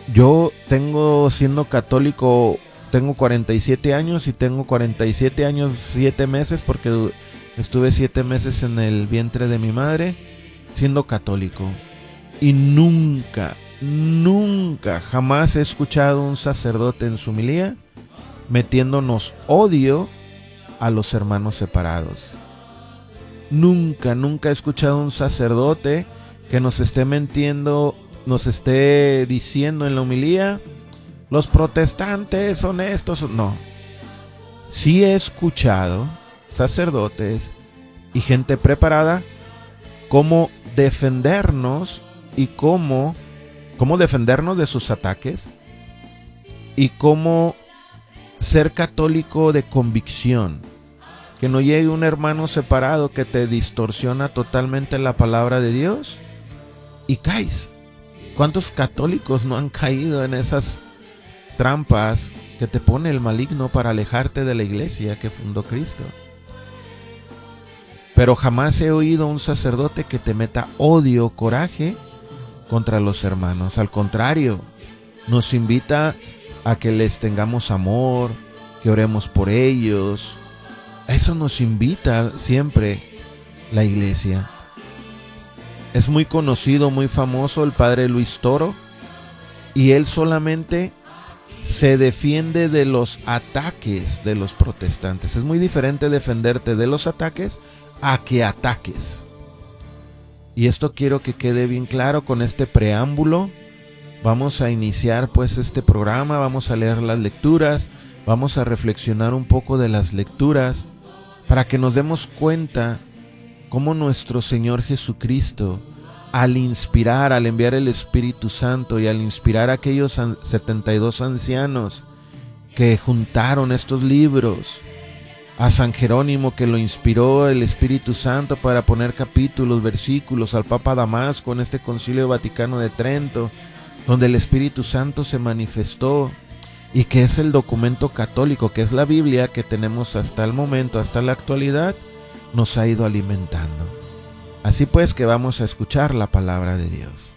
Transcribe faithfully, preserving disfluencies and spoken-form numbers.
Yo tengo, siendo católico, tengo cuarenta y siete años y tengo cuarenta y siete años, siete meses, porque estuve siete meses en el vientre de mi madre, siendo católico. Y nunca, nunca, jamás he escuchado a un sacerdote en su homilía metiéndonos odio a los hermanos separados. Nunca, nunca he escuchado a un sacerdote que nos esté mintiendo, nos esté diciendo en la homilía, los protestantes son estos. No. Sí he escuchado sacerdotes y gente preparada cómo defendernos y cómo, cómo defendernos de sus ataques y cómo ser católico de convicción. Que no llegue un hermano separado que te distorsiona totalmente la palabra de Dios y caes. ¿Cuántos católicos no han caído en esas trampas que te pone el maligno para alejarte de la iglesia que fundó Cristo? Pero jamás he oído a un sacerdote que te meta odio, coraje contra los hermanos. Al contrario, nos invita a que les tengamos amor, que oremos por ellos. A eso nos invita siempre la iglesia. Es muy conocido, muy famoso el padre Luis Toro, y él solamente se defiende de los ataques de los protestantes. Es muy diferente defenderte de los ataques a que ataques. Y esto quiero que quede bien claro con este preámbulo. Vamos a iniciar pues este programa, vamos a leer las lecturas, vamos a reflexionar un poco de las lecturas para que nos demos cuenta cómo nuestro Señor Jesucristo, al inspirar, al enviar el Espíritu Santo y al inspirar a aquellos setenta y dos ancianos que juntaron estos libros, a San Jerónimo que lo inspiró el Espíritu Santo para poner capítulos, versículos, al Papa Damasco en este Concilio Vaticano de Trento, donde el Espíritu Santo se manifestó, y que es el documento católico, que es la Biblia que tenemos hasta el momento, hasta la actualidad, nos ha ido alimentando. Así pues que vamos a escuchar la palabra de Dios.